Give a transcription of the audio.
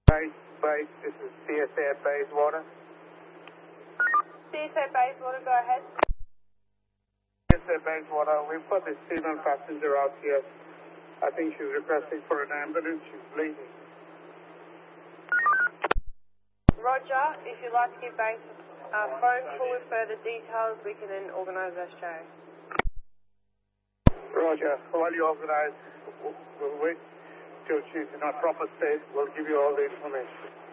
Base, this is CSA Bayswater. CSA Bayswater, go ahead. CSA Bayswater, we've got this female passenger out here. I think she's requesting for an ambulance. She's bleeding. Roger, if you'd like to give base a phone call with further details, we can then organise that show. Roger, while you organise, we'll wait till she's in a proper state. We'll give you all the information.